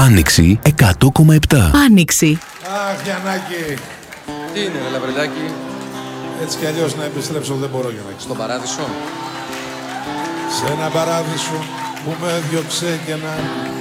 Άνοιξη 100,7. Άνοιξη. Αχ, Γιαννάκη. Τι είναι, ρε Λαβρεντάκη? Έτσι κι αλλιώς να επιστρέψω δεν μπορώ, Γιαννάκη. Στον παράδεισο. Σε ένα παράδεισο που με διώξε και να